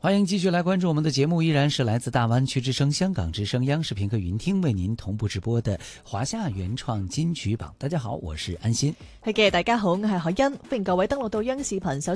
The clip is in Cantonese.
欢迎继续来关注我们的節目，依然是來自大灣區之聲、香港之聲、央視頻客雲聽為您同步直播的華夏原創金曲榜。大家好，我是安心。 係嘅，大家好，我係海欣，歡迎各位登錄到央視頻搜